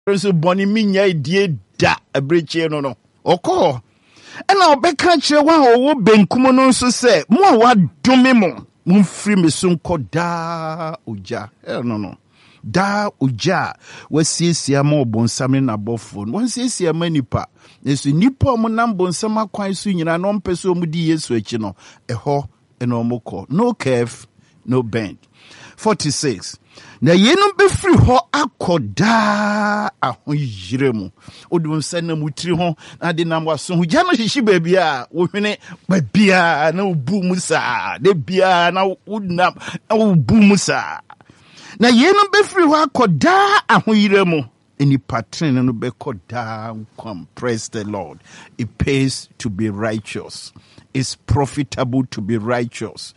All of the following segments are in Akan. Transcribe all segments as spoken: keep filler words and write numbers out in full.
so boni minya die da abreche no no okọ ena obeka kire wa owo benkum no nso se mo a wadome mo mumfiri me so nko da oja no no da oja wasiesia ma obonsam na bofo no wasiesia ma nipa yesu nipa mo nam bonsam akwan so nyina no mpeso mu di Yesu achi no eho ena omukọ no curve no bend. forty-six na yenu befiri ho akoda ahoyiremu odum se na mutiri ho na de nam waso ho gya no hihyi baabia wo hwene baabia na obu musa de bia na wonam na obu musa na yenu befiri ho akoda ahoyiremu eni patren no be koda come. Praise the Lord. It pays to be righteous. It's profitable to be righteous.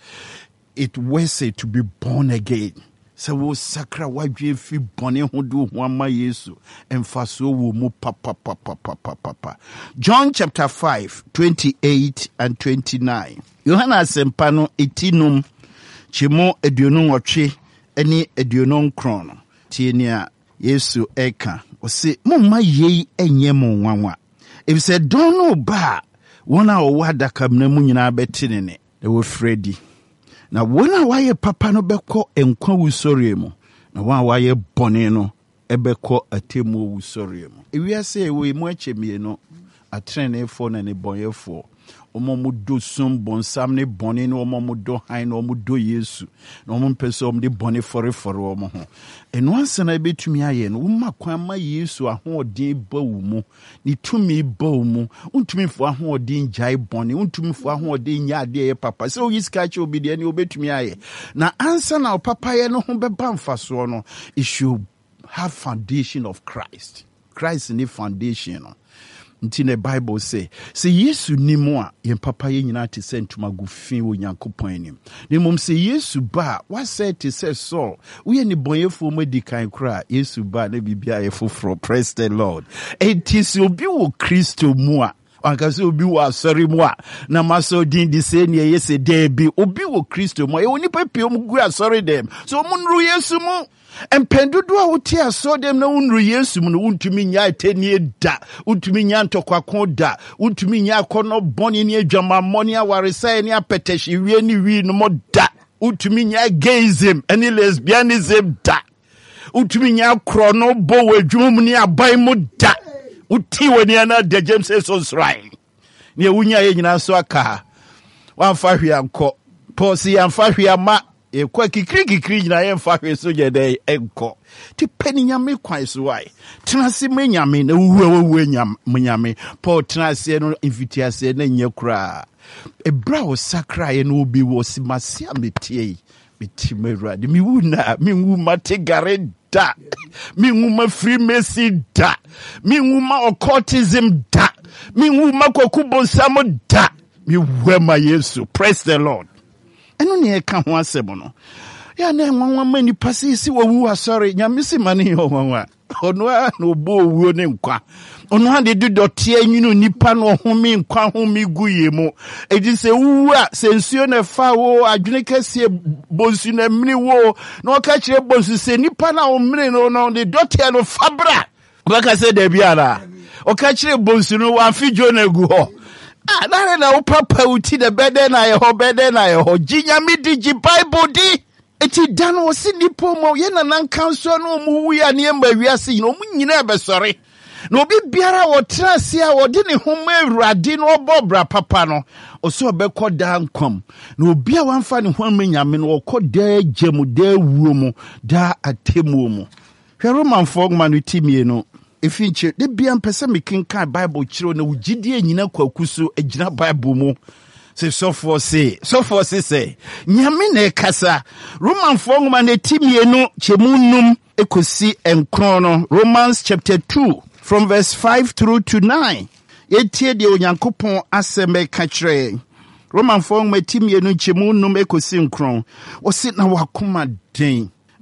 It was it to be born again. So we sakra wadwe fi bone ho do ho ama Yesu emfaso wo mu papa papa papa papa. John chapter five twenty-eight and twenty-nine. Yohana asempa no etinum chimo aduonu nwotwe eni aduonu nkron tienia Yesu eka o se momma yei enye mo nwanwa if said don't know ba wona o wada kamna mu nyina betinene they were Freddy. Na wona waye papa no beko enkwa wusori mu na wan waye bone no ebeko atemu wusori mu ewiase we mu achemie no atrenefo na ne bonyefo omo do sum bonsam ne bone no omo do han no omo do Yesu na omo pese omo de bone fore fore omo ho eno ansa na betumi aye no woma kwan ma Yesu ahoodin ba wu mu ni tumi ba wu mu untumi fo ahoodin jai bone untumi fo ahoodin nya ade ye papa so yiska che obide ne obetumi aye na ansa na papa ye no ho beba mfaso no it should have foundation of Christ. Christ in the foundation no. Until the Bible say, say Yesu ni mo yen papa ye nyina te se ntuma gu fin wo Nyankopon anim. Ne mom say Yesu ba, what said to say so? We ni bonyefo madi kan kra Yesu ba na bibia ye foforo. Praise the Lord. It is obi wo Kristo mu a anka se obi wo asori mu a na maso din di se ne ye se de bi obi wo Kristo mu e oni papie mu gu asori dem. So mu nru Yesu mu empendudu a wote aso dem na unru Yesu mu no untumi nya atenie da untumi nya ntokwa da untumi nya akono boni ne adwama moni awaresa ne apeteshi wie ni wi no mo da untumi nya gayism any lesbianism da untumi nya krono bo wadwum ne aban mu da uti wani ana de James says right ne wunya ye nyina so aka wan fa hwe anko posi anfa hwe ama e kwa kikiri kikiri nyina ye mfa hwe so je de enko ti pani nyame kwan so wai tenase me nyame na wuwa wuwa nyam nyame Paul tenase no invitiase na nya kura ebra wo sakra ye no obi wo simase ametie meti mewra de mi wuna mi wu mate gare da mi wu ma free mercy da mi wu ma occultism da mi wu ma kokubo sam da mi wu ma Yesu. Praise the Lord. Eno ne ka ho asebo no ya na nwanwa mani pase si wawu asori nyamisi mani ho nwanwa ono a no obo owuo ne nkwa ono ha de dodote anyunu nipa no home nkwa home guye mu edi se wu a se nsuo na fa wo adwene kase bonsu na mini wo na ka kire bonsu se nipa na o mini no no de dote no fabra baka se de biara o ka kire bonsu no wa fijo na gu ho ah na na o papa uti de bede na ye ho bede na ye ho ginyame di gi Bible di eti dan o si nipo mo ye na nan kanso no mu wu ya ne ma wiase yin o mu nyina be sore na obi biara wo trase a wo de ne ho ma Awurade no obobra papa no o so be koda nkom na obi a wanfa ne ho ma nyame no koda gemu da wuo mu da atemu mu hwe Roman fogma no timie no efinche de bia mpese mekinkan Bible chiro na wugidie nyina kwakuso agina Bible mu se so for say so for say say nyame na ekasa Roman fogma na timie no chemunum ekosi enkron no Romans chapter two from verse five through to nine etie de onyankopon aseme ka kire Roman fogma timie no chemunum ekosi enkron o sit na wakoma den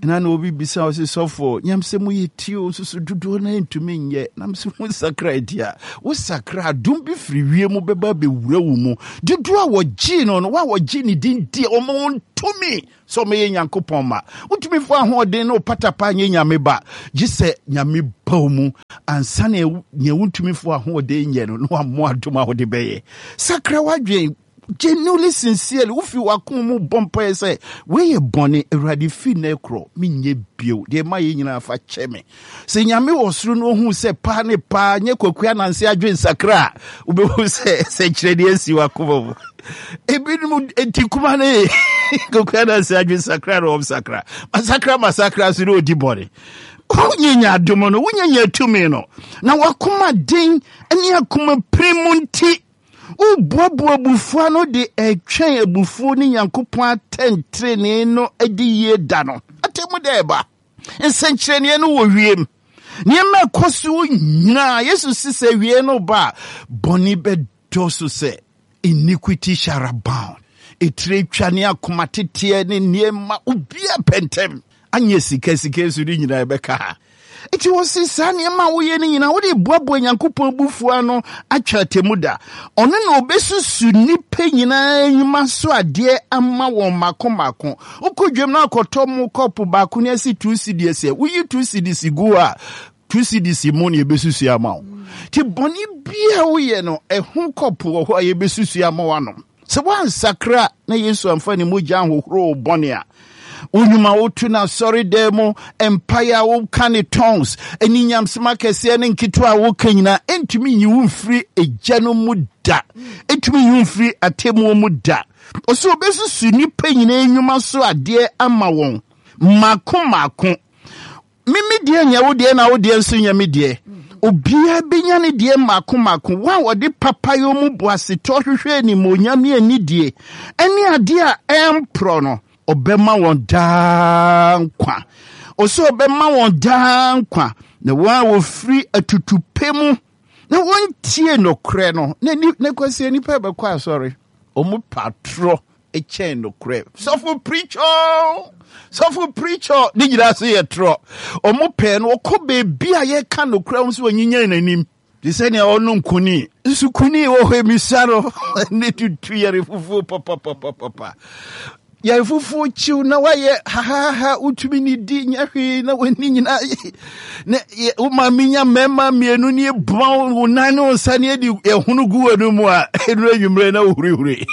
na na obi bisa o se sofo nyamse mu yetio susu dudu na ntumi nye namse mu sakra dia wo sakra dum bi firi wie mu beba be wura wo mu dudu a wo gi no no wa wo gi ni din die o mo ntumi so me Nyankopon ma utumi fo ahoden no patapa nye nyame ba gise nyame ba mu ansa na nye utumi fo ahoden nye no no amo adom ahode beye sakra wadwen genuinely sincerely ufi wakumu bompa ese we boni eradi fi na ekro minye bio de ma ye nyina fa cheme se nyame wosuru no hu se pa ne pa nye kwakua nanse adwen sakra ube hu se se kiredi esi wakumo ebinum entikuma ne kwakua nanse adwen sakra ro sakra masakra masakra suru odi boni unyenya adomo no unyenya tumi no na wakuma den eni akuma primunti Ubuabu bufua no de etwen abufuo ni Nyankopon atentrene no edi ye da no atemu deba ensenkyerene no wo wiem niema koso nyina Yesu sise wie no ba boni bedoso se iniquity shall abound etre twane akomatete ne niema ubia pentem anye sika sika su ri nyina ebeka It was sani ma woye ni nyina wo de boabo Nyankopon bufua no atwa temuda ono na obesusu nipa nyina nyima so ade ama won makomako ukodwem na akoto mu kopo ba ko ne asi two cedis e woyi two cedis gu a two cedis mo ne besusu ama wo ti boni bia woye no ehun kopo wo ho ye besusu ama wano se wan sakra na Yesu amfani mogya hohoro boni a Unyuma utu na sorry demo empire wo kane tongues eni nyamsema kese ne nkitwa wo kanyina entumi nyiwu mfiri ejano muda entumi nyiwu mfiri atemu muda oso obesu suni penyina enyuma so ade ama won mako mako mimi die nya wo die na wo die nso nya mi die obia benya ne die mako mako wa wode papayo mu boase to hwehwe ni monyam ye ni die eni ade a empro no obema won dankwa oso obema won dankwa na wa wo free atutupemu na won tie no kre no na ni na kwase ni pa be kwa sorry omu patro e chain no kre so for preacher so for preacher ni gira so ye tro omu pe no okobe bia ye ka no kre so onyinya nanim di se ne onu nkuni nsukuni wo hemisaro ne tutu yare fufu papa papa papa ya fufu chiu na waye ha ha ha utumi ni di nyahwe na wani nyina na uma minya mema mienu ni bon unane onsane di ehunu guwa no mu a enu anwumre na ohurihuri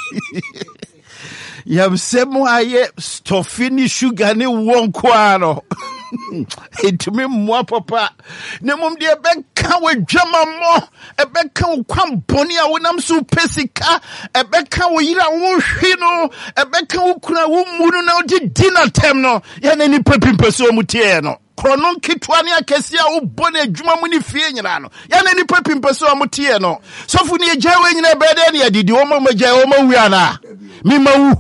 ya msemo aye stofini sugar ni wonko ano etumi mwa papa ne mum de beka wadwama mo ebeka kwam boni a wonam so pesika ebeka wo yira wo hwi no ebeka wo kura wo munu na odi dinner time no ya na ni papimpeso mu tie no kronon kitwa ne akasia wo boni adwuma mu ni fie nyina no ya na ni papimpeso mu tie no sofu ni ejawe nyina bede ne adidi wo ma magya wo ma wi ana mi ma wu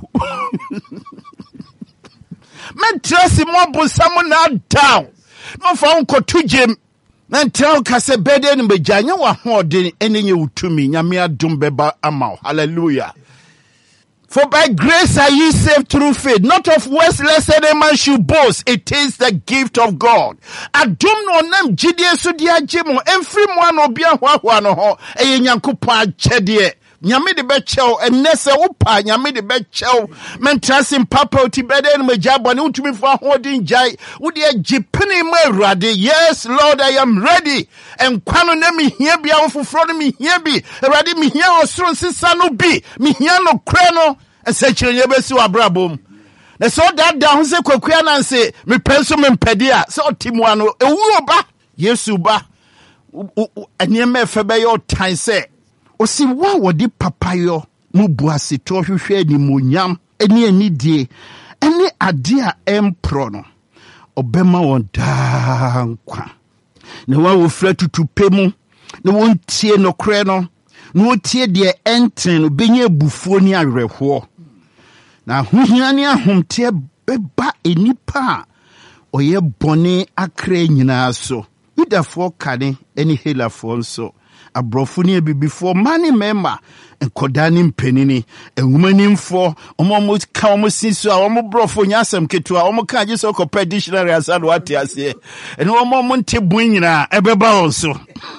men trust mo bosamu na down no fa unko tujem na ntel ka se bede ne beganya wa hoden enenye utumi nyame adom beba ama hallelujah. For by grace are ye saved through faith, not of works, lest any man should boast. It is the gift of God. Adom no nam jidie so dia jemo emfiri mo an obia hwa no ho eye Nyankopon akyede nyame de bechew enese wo pa nyame de bechew mentrasim papa oti bede no majabo ne utumi fo ahodin jai wo de agipene ma awurade. Yes Lord, I am ready. Enkwano na mi hia bia wo foforo no mi hia bi awurade mi hia osoro nsesa no bi mi hia no kre no ensekire nye besi wa brabom na so that down se kwakua na nse me penso me mpede a se otimu ano ewu oba Yesu ba aniema efebe yo tan se osi wa wodi papayo mu buase to hwehwe ni monyam eni anidie eni ade a empro no obema won dankwa na wa wo fra tutupemu na won tie no kre no na wo tie de enten no benye bufuo ni awerehwo na hohia ni ahomte beba enipa oye bone akra nyina so Yudafo kane eni helafo nso abrofo ne bibifo mani mema enkoda ne mpanini enhumanimfo omo mo ka omo siso a omo brofo nyasem ketua omo ka je so kopɛ dictionary asado wate ase ene omo mo nte bun nyina ebeba wonso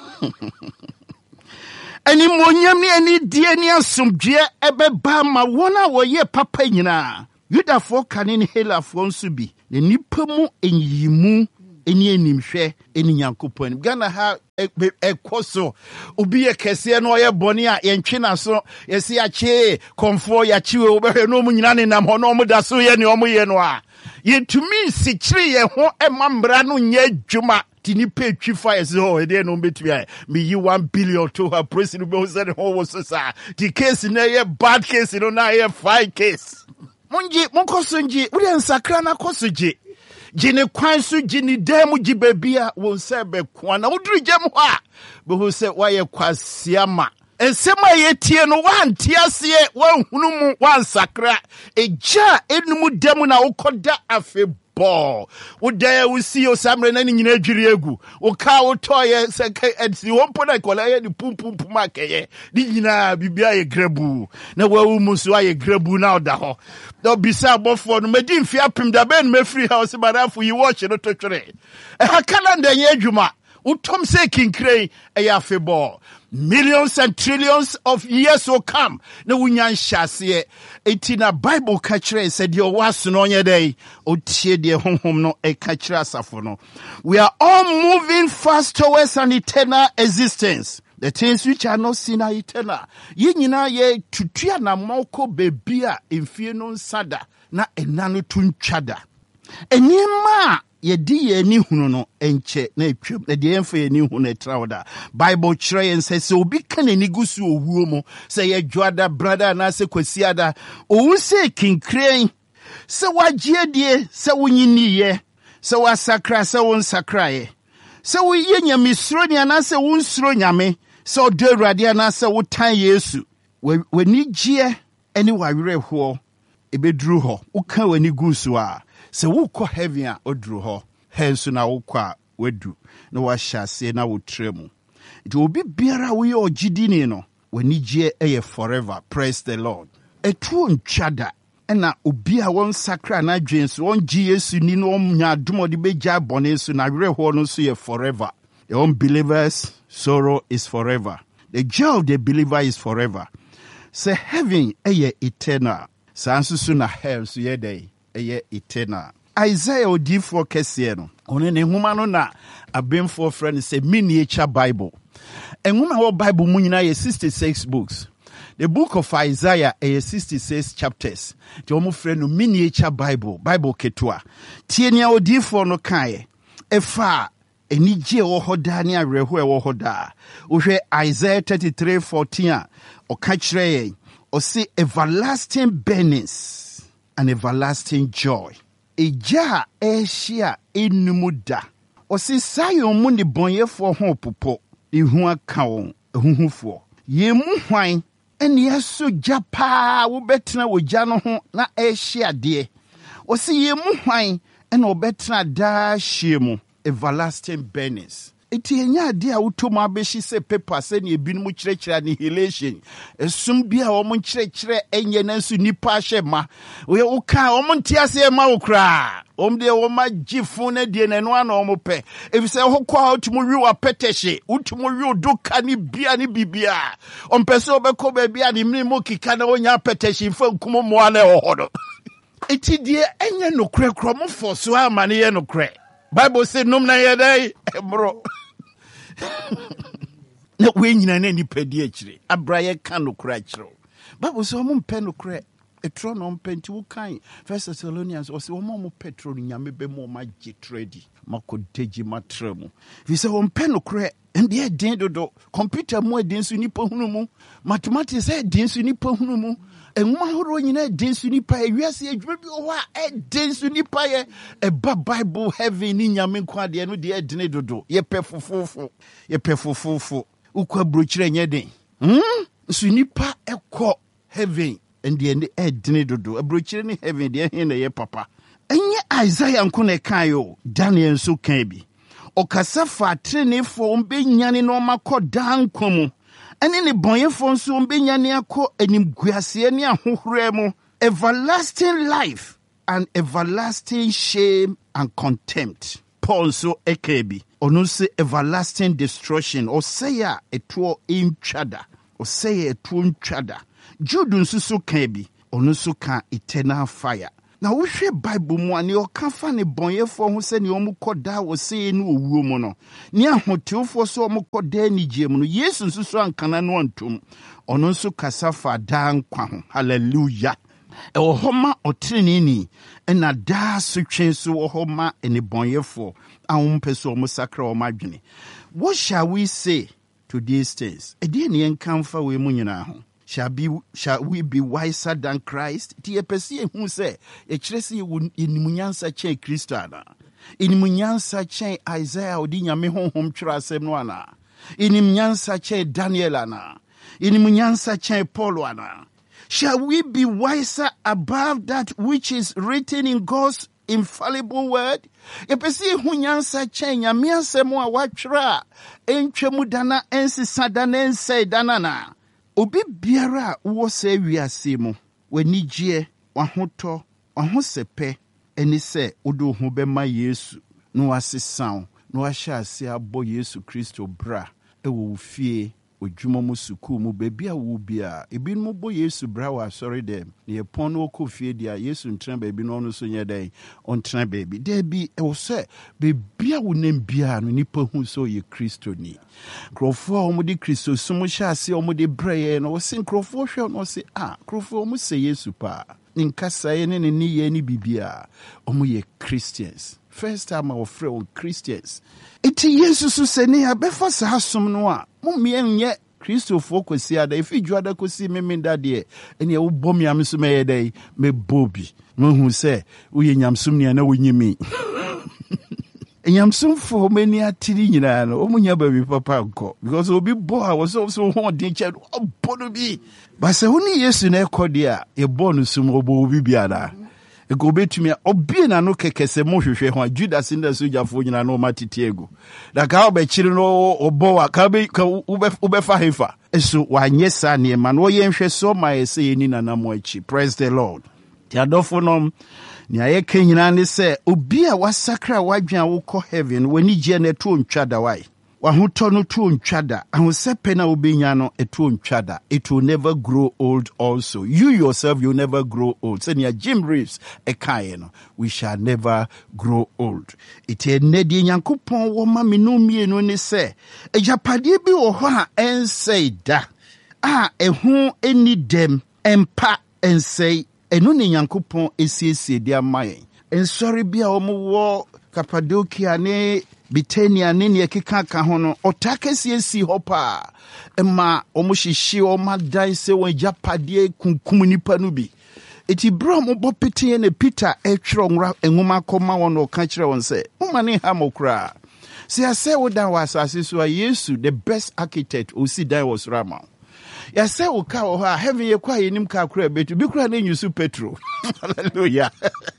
ani monyam ne ani die ne asomdwe ebeba ma wona wo ye papa nyina Yudafo kanini helafo nso bi ne nipa mu enyimu eni enimhwe eni Nyankopɔn Ghana ha ekoso obi ye kese no ye bone a yentwe na so yesi ache konfo ya chiwe obehwe no mu nyina ne nam ho no mu da so ye ne omo ye no a yentumi sikiri ye ho emambra no nya adwuma tini pay twi fire so e dey no betwi me yi one billion to her president be say ho wo so sa the case na ye bad case no na ye five case Munji, munkosonji, uri ensakra na kosoji. Jine kwansu jini demu jibebia wonsebe kwana. Udri jemu ha. Behu se waye kwa siyama. Ensema ye tie no wan tiasiye wan hunumu wan sakra. Eja enumu demu na ukoda afebo. Udaye usi yo samre nani nyine jiri egu. Uka utoye seke edsi wompo na ikola ye ni pum pum puma keye. Di nyina bibia ye grebu. Na wewu musu wa ye grebu na odaho. No bisa bofo no medi mfi apim da ben me free house barafu yi watch no to twere. E ha calendar ye adwuma. Utom se kinkre e ya febo. Millions and trillions of years will come. Na wunyan shase eti na Bible kachre said your was no nye day o tie de honhom no e kachre asafo no. We are all moving fast towards an eternal existence. The things which are not seen are eternal. Ye nyina ye tutua na moko bebia emfie no nsada na enano tuntwada. Enima ye di ye ni hunu no enche na etwam na de emfa ye ni hunu etrawda. Bible kire yen say se obi kan ani gusu owuo mo say ye dwada brother na se kwasiada owu se kinkren se wagye die se wonyini ye se wasakra se won sakraye se wo ye nyamisro ni ana se won sro nyame se odo awurade ana se wo tan Yesu wani gie eni wawerehwo ebedru ho uka wani gusu a se wukɔ heaven a odru ho hensu na wukɔ a wadu na wahyase na wotremu iti obi biara wo ye ogidini no wani gie eye forever. Praise the Lord. Etu ntwada ena obi a won sakra na dwenso won gi Yesu ni no nya adomo de begya bone so na werehwo no so ye forever. The unbelievers sorrow is forever. The joy of the believer is forever. Say heaven eye eternal. Sansusu na hell so ye day eye eternal. Isaiah odifo kese no one ne huma no na abemfo friend say miniature Bible. Enhuma wo Bible mu nyina ye sixty-six books. The book of Isaiah is sixty-six chapters. The omo friend no miniature Bible, Bible ketua. Tie nia odifo no kae. Efa enije wo hoda ne awerehwo e wo hoda. Uhwe Isaiah thirty-three fourteen o ka kire o say everlasting burnings and everlasting joy. Eja eshia enumuda. O say sayo mu ne bonyefo ho popo. Ihu aka won ehuhufo. Ye mu hwan eni aso japa wo betena wo gya no ho na eshia de. O say ye mu hwan ena obetena da hie mu everlasting burnings. Eti enya de a wotom abeshi se paper se ne ebinum kyerɛkyerɛ annihilation esum bia wo mo kyerɛkyerɛ enye na nso nipa hye ma wo wo ka wo mo ntiase ma wo kra om de wo ma gifo na die na no ana wo mo pɛ efise ho kwa otumo wi wa petehye utumo wi odoka ni bia ni bibia om pese obekɔ ba bia ni mni mo kika na onya petehye fa nkumo mo ana wo hodo eti die enye no kra kra mo fo so amane ye no kra Bible say num na ye dai bro. Na we nyina na nipa di akire. Abraye kan no kura akire. Bible say omo mpe no kura etro no mpenti wo kan. First Thessalonians o say omo mo petro no nyame be mo ma gitredi. Makodeji matremu. Fi say omo mpe no kura ndi e den dodo. Computer mo e den so nipa hunu mu. Mathematics e den so nipa hunu mu. Enwuma horo nyina den so nipa e wiase adwuma bi o ha e den so nipa ye e ba Bible heaven ni nyame kwa de no de e den dodo ye pefofofo ye pefofofo ukwa brochire nye den hm so nipa ekọ heaven ndi e e den dodo e brochire ni heaven de e hin na ye papa enye Isaiah nko na kan yo Daniel so kan bi Okasa fa trenefo ombenyane no makọ dankwa mu. Ene ne bonyefo nso ombenyane akọ animguase ne ahohore mu. Everlasting life and everlasting shame and contempt. Paul so ekebi. Ono se everlasting destruction. O say ya etuo intwada. O say ya etuo intwada. Jude nso so kebi. Ono so ka eternal fire. Na wo hwe Bible mu ani o ka fa ne bonyefo ho se ne omu koda wo se ne owuo mu no. Ni ahotewfo so omu koda ni giemu no. Yesu nso so ankana no antum. Ono nso kasa fa dan kwa ho. Hallelujah. E wo homa otrenini na da sotwen so wo homa ene bonyefo ahompeso omu sakra o madwene. What shall we say to these things? E de ne enkamfa we mu nyina ho. Shall be shall we be wiser than Christ? Ti epesi ehu se e kire se inimunyansa chen Kristo ana. Inimunyansa chen Isaiah odi nyame honhom twere asem no ana. Inimunyansa chen Daniel ana. Inimunyansa chen Paul ana. Shall we be wiser above that which is written in God's infallible word? Epesi ehu nyansa chen nyame asem a watwere entwemu dana ensisa dana ense dana na. Obi biara wo se wiase mu wanigye wahoto wahosepe eni se odo ho bema Yesu no wasesan no ahya ase abo Yesu Kristo bra ewo fie odwuma mu suku mu bebia wo bia ebi no bo Yesu bra wa sorry dem ne pon no okofie dia Yesu ntran baabi no no so nye den ontran baabi de bi ewo se bebia wo nem bia no nipa hu so ye Kristo ni krofo omo di Kristo sumo hya ase omo de braye no wo sin krofo hwe no se ah krofo omo se Yesu pa nkasa ye ne ne ni ye ni bibia omo ye Christians. First time our friend Christians. Iti Yesu so se ne abefa sa hasom no a mo mienye Christopher kwesi ada ifi juada kosi memenda de ene wo bom yam so meye dai me bobi mo hu se wo ye nyamsum ne na wo nyimi nyamsum fo mani atiri nyina no omunya ba bi papa nko because obi bo a wo so so ho de che obo no bi ba se huni Yesu na ekode a e bo no sum obo obi biara ego betumi obi na no kekese mo hwehwe ho Judas nda sojafo nyina no matitiego da ka obechiri no obo wa ka be ube fa hefa eso wanyesa ne ma no yenhwe so ma ese yeni nana mo achi. Praise the Lord. Ti adofo no ni ayeke nyina ne se obi a wasakra wadwan wo kɔ heaven wani gye na to ntwada wai wahoto no to ntwada ahosepe na obenya no eto ntwada. It will never grow old also. You yourself you never grow old. Say near Jim Reeves ekaye no we shall never grow old. It enedi nyankopon wo ma menu mienu ne se ejapade bi wo ho a ensei da a ehu eni dem empa ensei enu ne nyankopon esiesie dia mayen ensori bia wo mo wo Cappadocia ne Bitania ne ne keka ka ho no otakesi esi hopa ema omuhihye o madan se won japade kunkum nipa no bi eti bro mo bo pete ne Peter etwero nwra enwuma koma won o ka kire won se umane ha mokra se ase wo dan wa asase so Yesu the best architect o si dan was Rama ya se wo ka wo ha heaven ye kwa yenim ka kura betu bi kura na nyusu Petro. Hallelujah.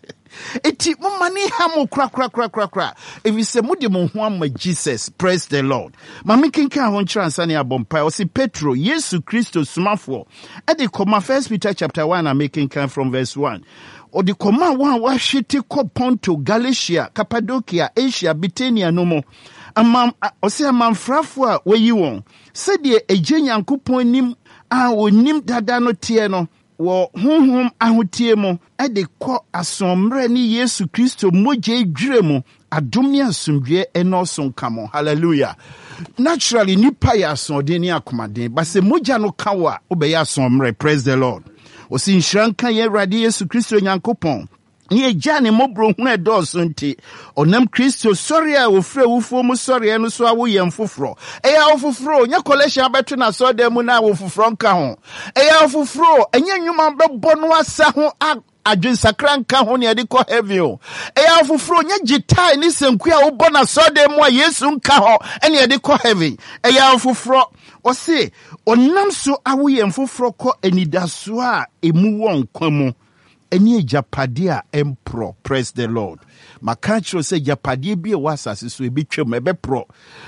Eti mumani hamu kra kra kra kra kra. If you say mudi muhuama Jesus, praise the Lord. Mami kinka hon transani abompa. Osi Petro, Yesu Kristo sumafo. Edi koma First Peter chapter one and making come from verse one. Odi koma wan wa shiti ko Ponto, Galatia, Cappadocia, Asia, Bithynia no mo. Amam osi amamfrafo a weyi won. Sede eje Nyankopon nim a onim dada no tie no. Wo honhom ahotie mo ede kɔ asomre ni Yesu Kristo moje dwire mo adom ne asomdwe enoso nkamo. Hallelujah. Naturally nipa ya asonde ni akomaden ba se moja no kawa obeye asomre. Praise the Lord. Osi nhranka ye Awurade Yesu Kristo Nyankopon ni eja ne mobro hu edoso nti onam Kristo sori a ofre wufo mu sori eno so awo yem foforo eya ofoforo nya collection abeto na so dem na ofoforo nka ho eya ofoforo enya nwuma bebo no asa ho adwen sakra nka ho ne de ko heavy o eya ofoforo nya gitai ni senku a wo bona so dem a Yesu nka ho ene de ko heavy eya ofoforo o se onam so awo yem foforo ko enidaso a emu won kwamu Any japadia empro, praise the Lord. My country say japadia be a wasas so be chum ebe pro.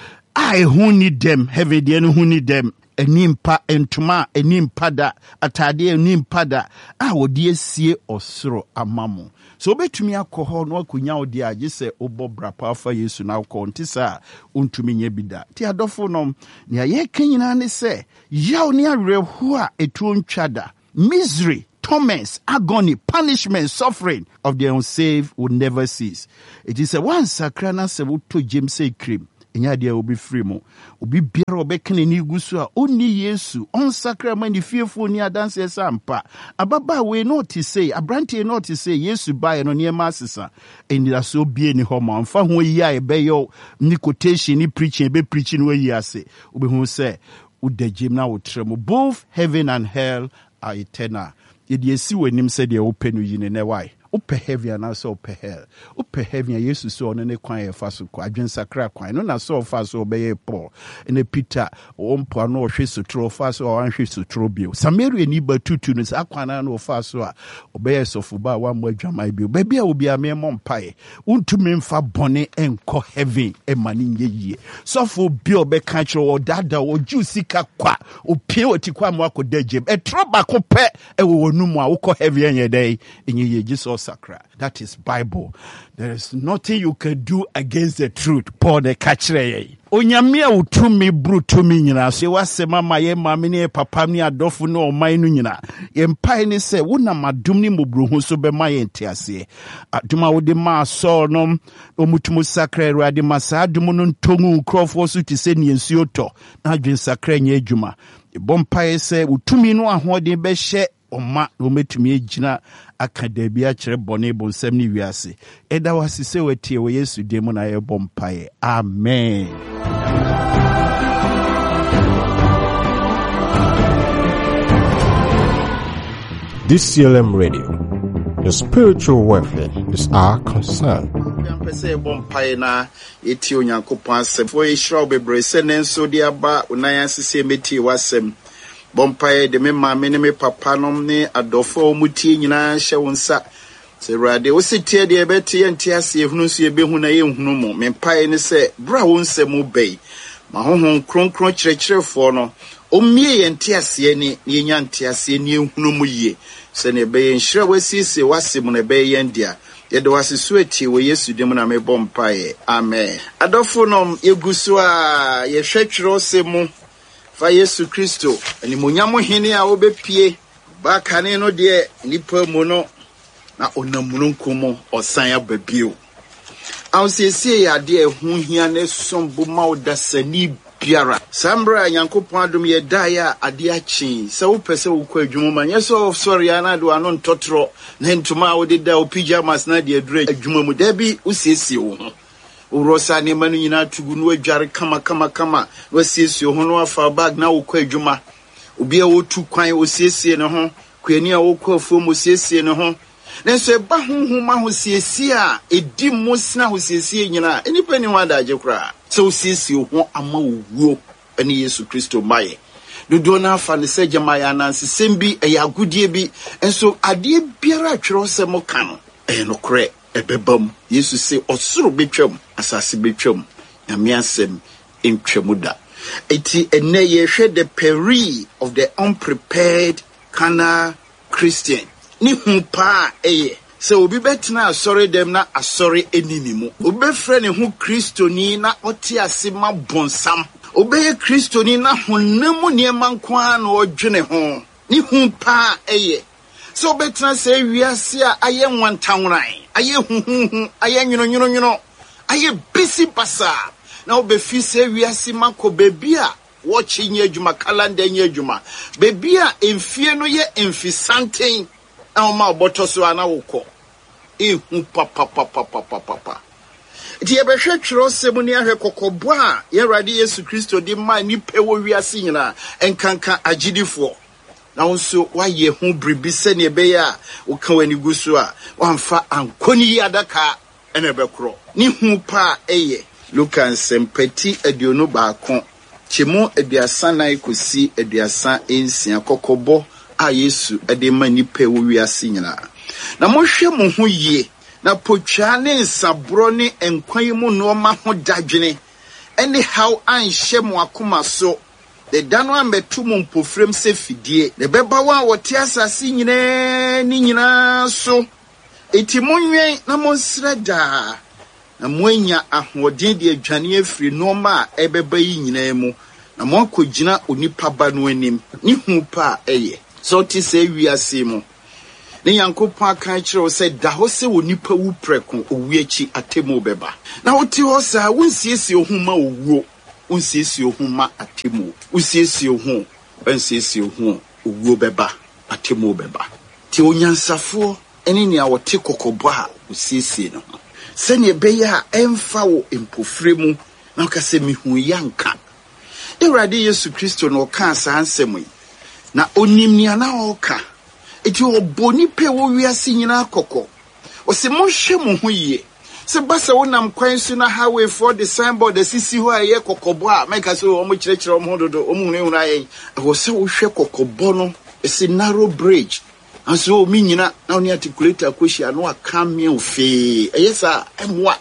I who need them, heavy the who need them. Enimpa entuma enimpada atade enimpada a wodi sie osoro amamo so betumi akọ no akunya odi age se obo brapa fa Yesu na akọ ntisa ontumi nya bida ti adofo nom ne ye kanyina ne se yaw ne arehu a etu ntwada misery, torments, agony, punishment, suffering of the unsaved will never cease. It is a one sakrana se to James say cream. Enya dia obi free mo obi biara obekene ni gusu a onni Yesu on sacrament ni fearful ni adanse sampa ababa we not to say abrante not to say Yesu buy no niema asesa eni da so bie ni ho ma mfa ho yi a ebe yo ni quotation ni preaching be preaching we yi ase obi hu say udagim na wotremo both heaven and hell are eternal ye die si wenim say de open yi ne why Upe heavy and also upe hell. Upe heavy and Jesus so on a quine fasu kwa adwen sakra quine. No na so fast obey Paul. And a Peter on no shis to throw fast or one shis to throw bill. Samari and Iba two tunes aquana no fast obey so fuba one more jamai bill. Baby will be a mere mom pie. Unto men fa bonnet and co heavy and money ye. So for bill be catcher or dada or juicy qua or pure tiquamako dejim. A trobaco pet and we will no more co heavy in your day in ye just Sacra. That is Bible. There is nothing you can do against the truth. Paul the catcher. Onyamia utumi brutumi nyina se wasema maye mamine papa ni adofo no omanu nyina ye mpai ni se wona madum ni mobruhu so be maye ntiase aduma wode ma so no omutumu sakra ruade masa adum no ntongu nkrofo so ti se ni nsuo to na adwen sakra nya adwuma e bompai se utumi no ahode be hye Oma no metumi egina akadabia kire bone bonsam ni wiase eda wasise wetie we Yesu demu na ye bompae amen. This C L M Radio, the spiritual welfare is our concern. Pese bompae na eti onyankopon asem fo yishra bebre se nenso dia ba unayan sise meti wasem Bompaye de me mame ne me papa nom ne adofo mutie nyina hye wonsa se rade wo sitie de ebeti entiase ehunu so ebehu na ye hunu mo me mpaye ne se bra wonsem bei ma honhon kronkron kirekirefo no omie ye entiase ni ye nya entiase ni ehunu mu ye se ne be nhira wasisi wasem ne be ye ndia ye de wasisu eti wo Yesu dem na me bompaye amen. Adofo nom yegusu a ye hwetwero semu fa Yesu Kristo ani munyamo hene a obepie ba kane no de nipa mu no na onamununkumo osan ababio awsesie ya de ehu hia ne sombo ma odasani biara sambra yankopon adom ye daya ade achi se wo pese wo kwa adwuma ma nyeso sorry ana do ano ntotro na ntuma wo de da o pyjamas na de adure adwuma mu da bi usiesie wo ho Urosa ne manu nyina tugu no adware kama kama kama wasiesie ho no afa bag na wokɔ adwuma obi a wotu kwan osiesie ne ho kwani a wokɔ afuom osiesie ne ho nenso eba honhoma ho siesie a edi mosna ho siesie nyina enipa ni ho adaje kra so osiesie ho ama owuo ani Yesu Kristo maye dodo na afa ne se jamaya nanse sembi eyagudie bi enso ade biara atwero se mo kan e no kre ebebam Yesu se osoro betwam asase betwam na miasem entwamuda eti ene ye hwe the peril of the unprepared carnal Christian ni hu pa eye se obi betena asori dem na asori enini mu obi frɛ ne hu kristoni na ɔte ase ma bonsam obi ye kristoni na honam niema nkwa na ɔdwene ho ni hu pa eye so betena se wiase a aye nwantanwran aye huhuhu aye nyono nyono nyono aye bisi basa na obefi se wiase mako bebi a watchi nye adwuma calendar nye adwuma bebi a emfie no ye emfisanten na o ma oboto so ana wokɔ ehu papa papa papa papa ti ebe hwe twero semu ne ahwe kokobo a ye rade Yesu Kristo di ma ni pe wo wiase nyina enkanka agidifo na wonso waye hu bribi se ne be ya wo ka wani gusu a wamfa ankoni adaka ene bekro ni hu pa eye Lukan sempeti aduonu baako chemu aduasa nan kosi aduasa ensia kokobo a Yesu ade ma nipa wo wiase nyina Na mohwe mo ho yie na potwa ne nsabro ne enkwan mu no ma ho dadwene ene how anhye mo akoma so de dano ametu mo mpofrem se fidie de beba wa wote asase nyina ni nyina so eti monwen na monsreda na moanya ahoden de adwane afiri no ma ebeba yi nyina mu na mo akogina onipa ba no anim ni hu pa eye so ti se wiase mu ne yankopon aka kire se da ho se onipa wu preko owiachi atemu beba na woti ho sa wonsiesie ohuma owuo wonsiesie ohuma atemu wonsiesie ohu wonsiesie ohu owuo beba atemu beba ti onyansafo eni ne awote kokobo a wonsiesie no se ne beya emfa wo empofre mu na ka se mihu yanka Ewurade Yesu Kristo no ka sa ansem na onimni ana oka eti oboni pe wo wiase nyina akoko o se mo hwe mo ho yie se basa wonam kwan su na highway for the signboard the sisi ho aye kokobo a meka so o mo kirekire o mo dodo o mo hunu aye o se wo hwe kokobo no ese narrow bridge aso mi nyina na oni articulator akohia no aka me ofe eye sa emwa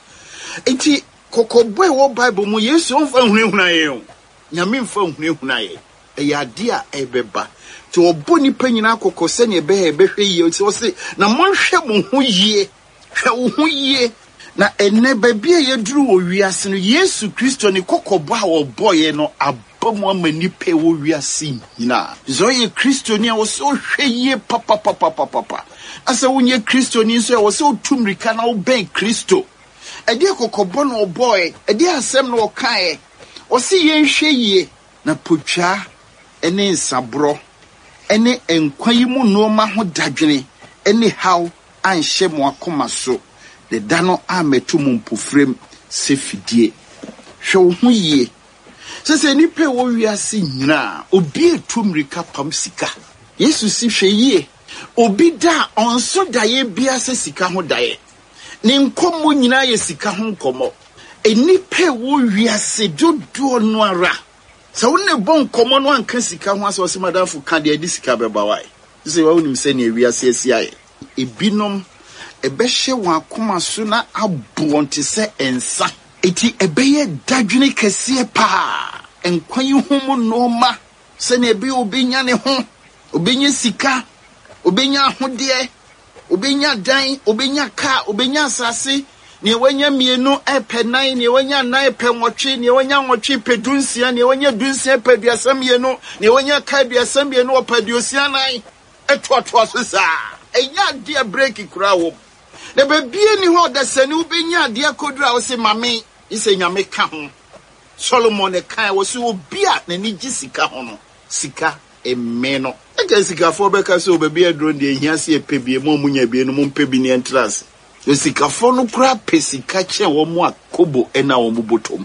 eti kokobo e wo Bible mu Yesu on fa hunu hunu aye o nyame mfa hunu hunu aye eye ade a ebeba to oboni panyina akokose ne be ebehwe yie so se na monhwe mo ho yie hwe wo ho yie na enne babia yeduru wo wiase no Yesu Kristo ne kokobo a wo boye no abamu amani pe wo wiase nyina zo ye Kristo ni a wo so hwe yie papa papa papa asa wonye Kristo ni so wo so tumrika na wo ben Kristo ede kokobo no boy ede asem no kae wo se ye hwe yie na potwa ene nsabro ene enkwan mu no ma ho dadwene ene how anhye mo akoma so de dano ametu mu mpofrem se fidie hwe ho yie sese ni pe wo wiase nyina obi etumrika pam sika Yesu si hwe yie obi da onso daye bia se sika ho daye ne nkomo nyina ye sika ho nkomo eni pe wo wiase dodo no ara sa wonne bon komo no anka sika ho aso se madamfo ka de adi sika beba wai se wa wonim se ne wiase asia ye ebinom ebehye wa akoma so na abonte se ensa eti ebeye dadwene kese pa enkwan hu mu no ma se ne ebe obenya ne ho obenya sika obenya ahode obenya dan obenya ka obenya asase ne wanya mienu epe nine ne wanya nine pe nwotwe ne wanya nwotwe pe dunsia ne wanya dunsia pe duasa mienu ne wanya ka duasa mienu opaduosia nine etoto so sa enya dia break kura wo ne bebie ni ho da sani ubenya dia kodura wo se mame ise nyame ka ho Solomon e kan wo se obi a na ni gisika ho no sika emme no eka sika fo be ka so bebie adro de ehia se epebie mo munya bie no mo mpebi ni entrance yo sika fo no kura pesika che wo mo akobo ena wo mubotom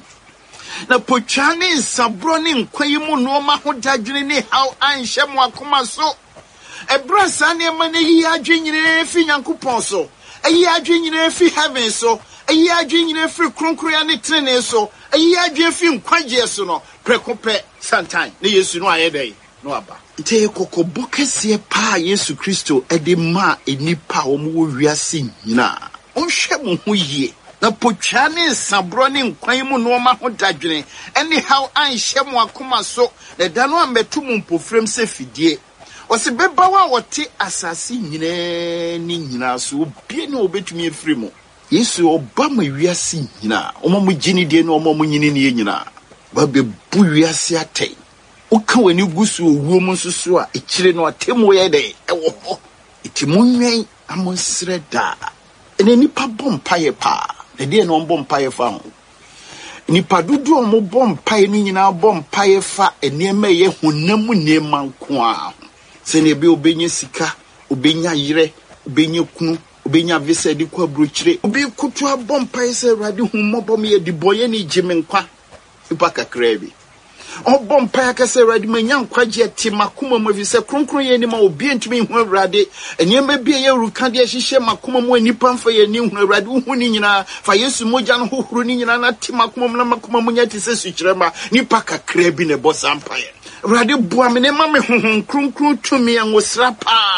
na pochane nsabro ne nkwan mu no ma ho dadwene ne how anhye mo akoma so ebra sane ma ne yi adwenyine fi Nyankopon so ayi adwenyine fi heaven so ayi adwenyine fi kronkroya ne trene so ayi adwe fi nkwaje so no prekope santan ne Yesu no ayedai no aba ite kokobo kese pa Yesu Kristo ede ma enipa wo mo wiase nyina onhwe mo ho yie na potwa ne nsabro ne nkwan mu no ma ho dadwene ene how anhye mo akoma so na da no ametu mu mpofrem se fidie wose beba wa wote asase nyina ni nyina so obi ne obetumi efiri mo Yesu oba ma wiase nyina omo mo gini de no omo mo nyini ne nyina ba be bu wiase atei uka wani gusu owuo mu nsusu a ekire no atemu ye de ewo ho etimunwen amonsre da ene nipa bompaye pa de de no bompaye fa ho nipa dudu omo bompaye ni nyina bompaye fa enema ye honam nema nko a se ne be obenye sika obenya yire obenya kunu obenya visa di kwa brochire obi kutu abompaye se rade humobom ye di boye ni jimenkwa ipa kakrabi obom pa akase radi manya nkwaje ti makoma mu vise kronkron ye ni ma obi ntumi hu awrade enema bia ye ruka de hihye makoma mu anipa mfa ye ni hu awrade hu ni nyina fa Yesu moja no hohoro ni nyina na ti makoma mu na makoma mu nya ti se sukyerema nipa kakra bi ne bosa mpaye awrade bua me ne ma me honhon kronkron tumi anwosra pa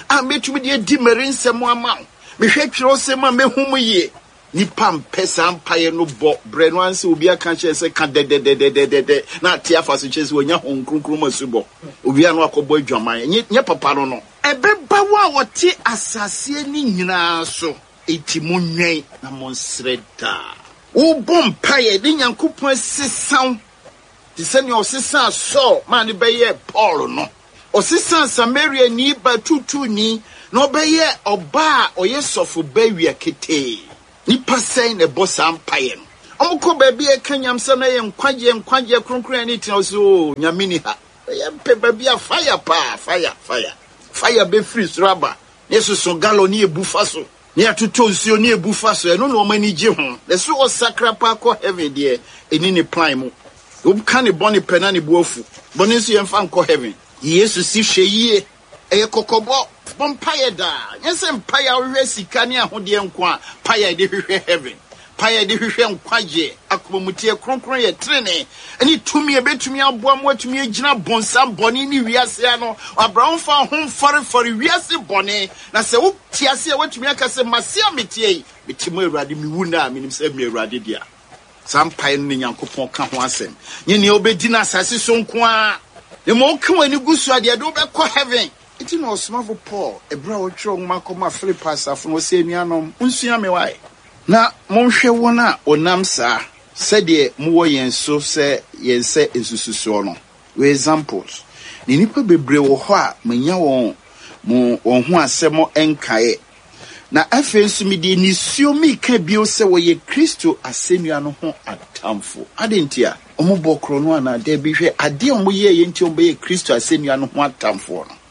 a metumi de di merinsem ama me hwe twero sem a mehum ye nipa mpesa mpaye no bo bre no anse obi aka che se ka de de de de de de na tia fa so che se onya honkronkro masubo obi anu akobo adwaman nye papa no no ebeba wa wote asase ni nyina so eti munwen na monsreda wo bom paye de Nyankopon sesan ti se ne osesa so man be ye Paul no osesa Samaria ni ba tutu ni no be ye oba oye sofo bawia kete ni pasai ne bossa ampaye no omko ba bi e kanyam se na ye nkwaje nkwaje kronkron ni tin so nyamini ha ye pe ba bi fire pa fire fire fire be free raba yesu so galo ni ebufa so ni atuto nsuo ni ebufa so eno no mani gye ho le so o sakra pa ko heaven de eni ni plan mu o kan ni boni pena ni buafu boni nso ye mfa nko heaven yesu si hwe yie eye kokobo bon paye da yense mpaye ahwe sika ni ahode nko a paye de hwe heaven paye de hwe nkwaje akomutie kronkron ye trene eni tumi ebetumi aboa mo atumi agina bonsam boni ni wiase ano abraham fa hom fore fore wiase boni na se wo tiase e watumi akase masia metie metimo Awurade mi wuna minim se mi Awurade dia sampaye ni Nyankopon ka ho asem nye ne obedi na asase so nko a e mo kan wani gusu ade do be ko heaven iti no smavo Paul ebra wo tro makoma Philippians afo no se nuanom unsua me wai na monhwe wona onam sa sede muwo yenso se yense esususo no we examples ni nipa bebre wo ho a manya won mo won ho asemo enkae na afensu mi de ni suo mi ka bio se wo ye Kristo asenua no ho atamfo adentia omo bokro no ana de bi hwe ade omo ye ye nti omo ye Kristo asenua no ho atamfo no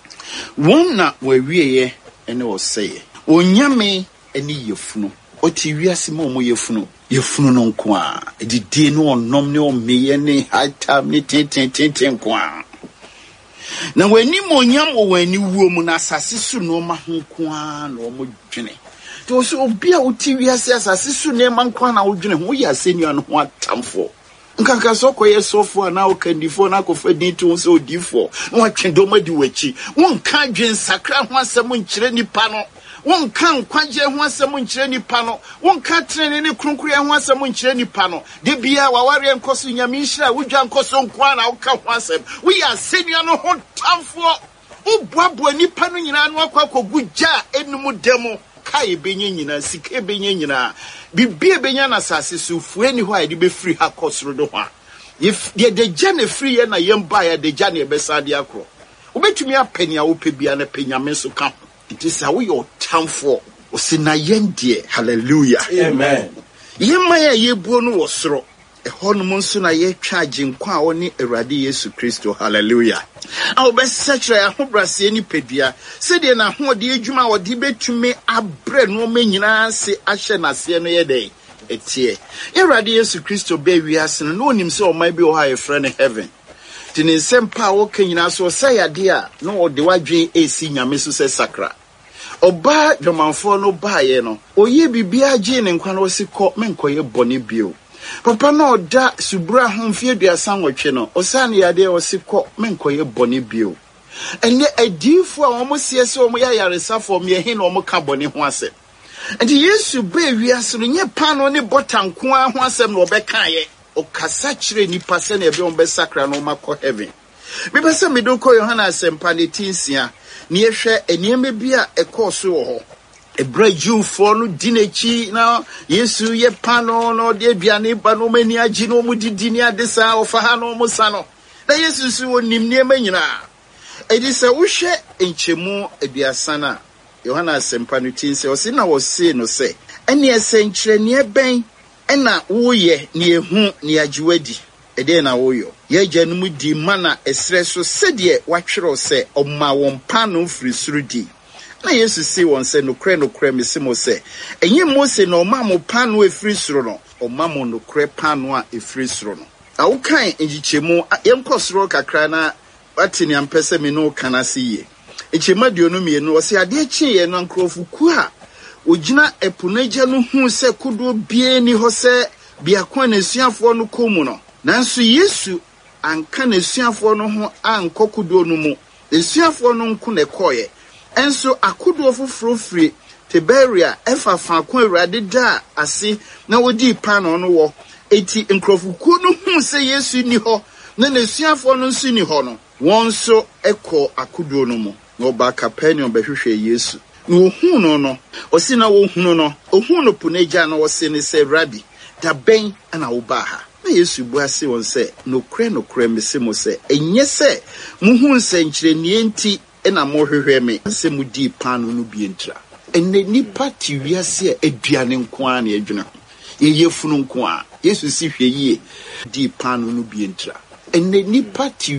wona wa wieye ene wo seye onyame eni yefunu oti wiase mo mo yefunu yefunu no nko a edidi no onom ne omeye ne hatam ne tenten tenten nko a na wani mo onyam wo wani wuo mu na asase su no ma ho nko a na omo dwene to so obi a oti wiase asase su ne ma nko a na wo dwene ho ya asenu no ho atamfo nkanka so koye sofo na o kandifo na ko fadi to so odifo no atwendo madi wachi won ka dwen sakra ho asem nkire nipa no won kan kwaje ho asem nkire nipa no won ka trene ne kronkuru ho asem nkire nipa no de bia waware nkoso nyame nhira wudwa nkoso nko na wo ka ho asem we ya senua no ho tamfo ubuabu nipa no nyina no akwa kogugya enum demo kai benye nyina sike benye nyina bibie benya na sase so fueni ho a de be free ha kosoro do ho if de de jane free na yemba ya de jane be sade akro obetumi apani a wo pebia na penyame so ka it is how your tamfo osina yendie hallelujah amen yemma ya yebuo no wo soro ehonum nso na ye twaje nkwa a woni Awurade Yesu Kristo hallelujah a obesachre ahobrase ni pedua se de na hode adwuma wode betumi abre no manyina se ahye nase no ye dey etie Awurade Yesu Kristo be wiase no onim se o mai bi o ha ye frɛ heaven tini sempa wo kanyina so sayade a no ode wadwen esi nyame so se sakra oba dwomanfo no baaye no oye bibia gye ne nkwa no sikɔ menkoye bone bio papa no da subura homfie aduasa nwotwe no osane yade osikɔ menkoye bone bio ene adifo a omo siese omo ya yaresafo me he na omo ka bone ho ase enti Yesu be wiase no nye pano ne botanko ho asem no obeka ye okasa kire nipa se na ebe ombe sakra no makɔ heaven bibese medoko Yohana asempa ne tinsia ne ehwe enieme bia ekoso wo ho ebra Jewfo no dinechi na Yesu ye pano no de aduane ba no mani agi no mu didi ni adesa ofa ha no mu sa no na Yesu su onim niema nyina edisa wo hwe enchemu aduasa na Yohana asempa no tinsia o se na wo se no se ene esenkyere ne ben ena wo ye ne ehu ne agiwadi ede na wo yo ye gyanum di mana esre so sede watwero se omma won pano firi surudi na Yesu si won se no kre no kre mesimo se enye Mose na omma mo pano efiri suro no omma mo no kre pano a efiri suro no awukan enjichemu yenkosoro kakra na watini ampese me no kana siye enchema duonu mienu o se ade chi ye no nkrofu ku a ogina epunaja no hu se kudo bie ni ho se biakwa na suafo no komu no nanso Yesu anka na suafo no ho ankokudo no mu suafo no nku ne koye enso akodo foforo firi Tiberia efa faako Awurade da ase na wodi pan no wo eti nkrofuku no hu se Yesu ni ho na nesuafo no nso ni ho no won so ekọ akodo no mu na oba Capernaum behwehwe Yesu na ohun no no osi na wo hunu no ohun no puneja na wo se ne se Rabbi da ben na wo ba ha na Yesu bu ase won se no kre no kre mese mo se enye se muhu nse nkyire nie nti na mo hwehwe me se mudi pan no bi entra enne nipa ti wiase aduane nko a na adwuna ye yefunu nko a Yesu si hwe yie di pan no bi entra enne nipa ti